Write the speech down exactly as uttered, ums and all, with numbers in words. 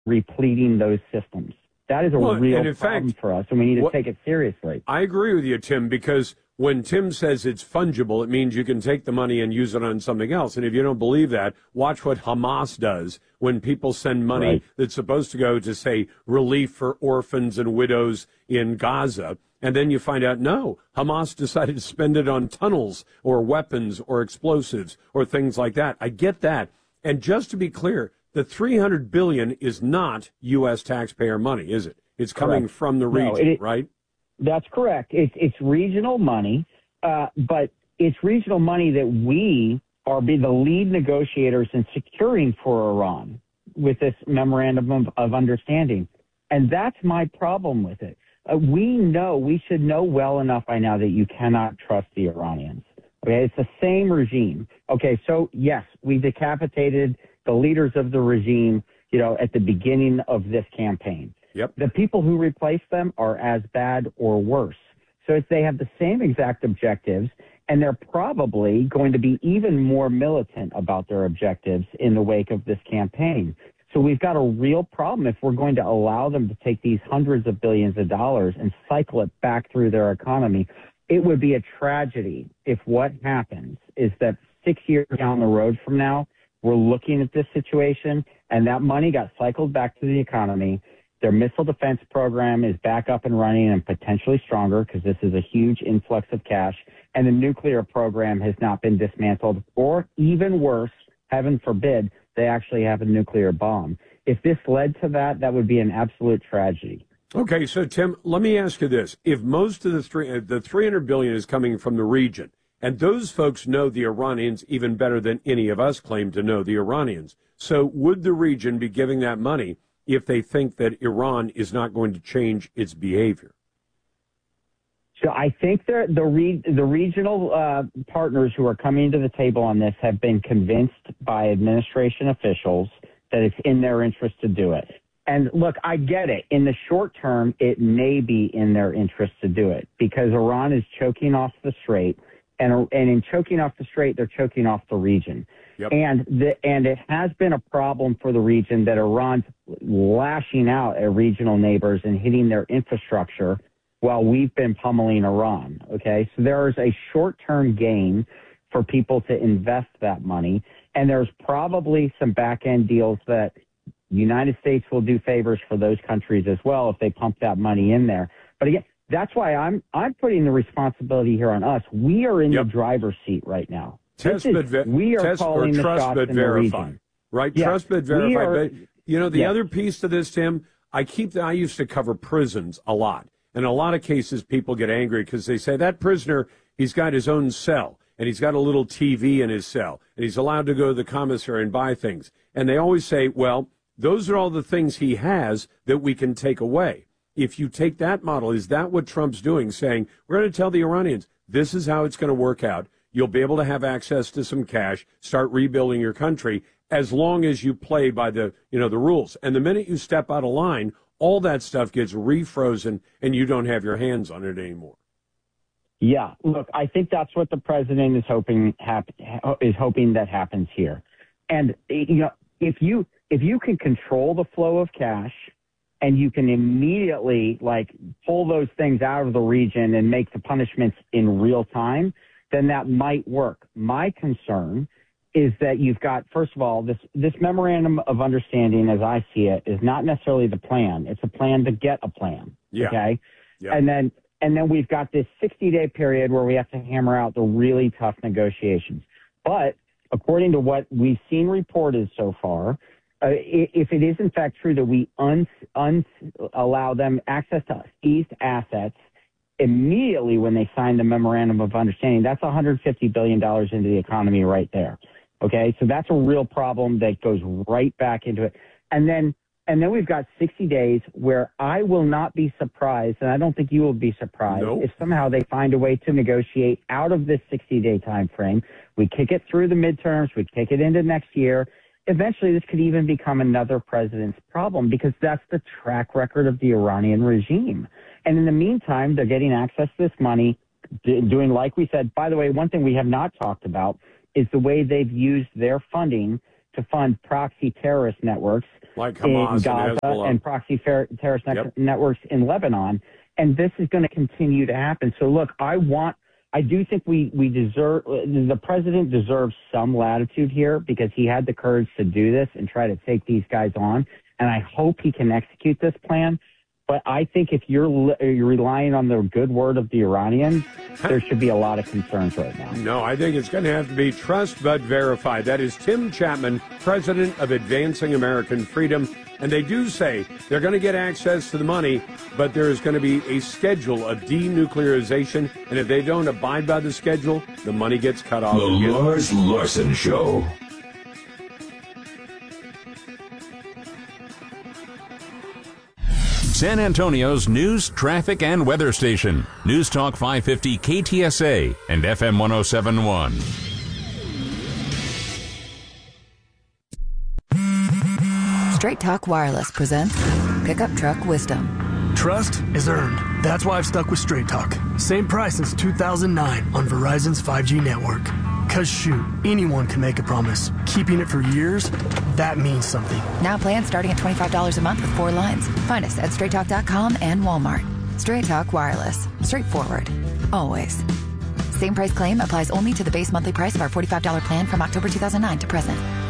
repleting those systems. That is a well, real in problem fact, for us, and we need to what, take it seriously. I agree with you, Tim, because when Tim says it's fungible, it means you can take the money and use it on something else. And if you don't believe that, watch what Hamas does when people send money Right. that's supposed to go to, say, relief for orphans and widows in Gaza. And then you find out, no, Hamas decided to spend it on tunnels or weapons or explosives or things like that. I get that. And just to be clear, the three hundred billion dollars is not U S taxpayer money, is it? It's coming Correct. from the region, no, it, right? That's correct. It's it's regional money, uh, but it's regional money that we are be the lead negotiators in securing for Iran with this memorandum of, of understanding. And that's my problem with it. Uh, we know, we should know well enough by now that you cannot trust the Iranians. Okay, it's the same regime. Okay, so yes, we decapitated the leaders of the regime, you know, at the beginning of this campaign. Yep. The people who replace them are as bad or worse. So if they have the same exact objectives, and they're probably going to be even more militant about their objectives in the wake of this campaign. So we've got a real problem if we're going to allow them to take these hundreds of billions of dollars and cycle it back through their economy. It would be a tragedy if what happens is that six years down the road from now, we're looking at this situation and that money got cycled back to the economy. Their missile defense program is back up and running and potentially stronger because this is a huge influx of cash. And the nuclear program has not been dismantled, or even worse, heaven forbid, they actually have a nuclear bomb. If this led to that, that would be an absolute tragedy. Okay, so Tim, let me ask you this. If most of the three, the three hundred billion dollars is coming from the region, and those folks know the Iranians even better than any of us claim to know the Iranians, so would the region be giving that money if they think that Iran is not going to change its behavior? So I think the the, re, the regional uh, partners who are coming to the table on this have been convinced by administration officials that it's in their interest to do it. And look, I get it. In the short term, it may be in their interest to do it because Iran is choking off the strait. And, and in choking off the strait, they're choking off the region. Yep. And the, and it has been a problem for the region that Iran's lashing out at regional neighbors and hitting their infrastructure while we've been pummeling Iran. Okay, so there is a short-term gain for people to invest that money, and there's probably some back-end deals that the United States will do favors for those countries as well if they pump that money in there. But again, that's why I'm I'm putting the responsibility here on us. We are in yep. the driver's seat right now. Test is, but ver- we are test calling or the trust shots but in verify, the region. right? Yes. Trust but verify. Are, but you know the yes. other piece to this, Tim. I keep. I used to cover prisons a lot. In a lot of cases, people get angry because they say that prisoner, he's got his own cell, and he's got a little T V in his cell, and he's allowed to go to the commissary and buy things. And they always say, well, those are all the things he has that we can take away. If you take that model, is that what Trump's doing, saying, we're going to tell the Iranians, this is how it's going to work out. You'll be able to have access to some cash, start rebuilding your country, as long as you play by the, you know, the rules. And the minute you step out of line, all that stuff gets refrozen and you don't have your hands on it anymore. Yeah, look, I think that's what the president is hoping hap- is hoping that happens here. And you know, if you if you can control the flow of cash and you can immediately like pull those things out of the region and make the punishments in real time, then that might work. My concern is that you've got, first of all, this, this memorandum of understanding, as I see it, is not necessarily the plan. It's a plan to get a plan. Yeah. Okay. Yeah. And then, and then we've got this sixty day period where we have to hammer out the really tough negotiations. But according to what we've seen reported so far, uh, if it is in fact true that we un, un, allow them access to seized assets immediately when they sign the memorandum of understanding, that's one hundred fifty billion dollars into the economy right there. Okay, so that's a real problem that goes right back into it. And then and then we've got sixty days where I will not be surprised, and I don't think you will be surprised, nope. if somehow they find a way to negotiate out of this sixty day time frame. We kick it through the midterms, we kick it into next year. Eventually, this could even become another president's problem because that's the track record of the Iranian regime. And in the meantime, they're getting access to this money, doing, like we said, by the way, one thing we have not talked about is the way they've used their funding to fund proxy terrorist networks like Hamas in Gaza and, Hezbollah. and proxy ter- terrorist ne- Yep. networks in Lebanon. And this is going to continue to happen. So, look, I want, I do think we, we deserve, the president deserves some latitude here because he had the courage to do this and try to take these guys on. And I hope he can execute this plan. But I think if you're, you're relying on the good word of the Iranians, there should be a lot of concerns right now. No, I think it's going to have to be trust but verify. That is Tim Chapman, president of Advancing American Freedom. And they do say they're going to get access to the money, but there is going to be a schedule of denuclearization. And if they don't abide by the schedule, the money gets cut off. The Lars Larson Show. San Antonio's news, traffic, and weather station. News Talk five fifty K T S A and F M one oh seven point one. Straight Talk Wireless presents Pickup Truck Wisdom. Trust is earned. That's why I've stuck with Straight Talk. Same price since two thousand nine on Verizon's five G network. Cause shoot, anyone can make a promise. Keeping it for years, that means something. Now plans starting at twenty-five dollars a month with four lines. Find us at straight talk dot com and Walmart. Straight Talk Wireless. Straightforward. Always. Same price claim applies only to the base monthly price of our forty-five dollars plan from October two thousand nine to present.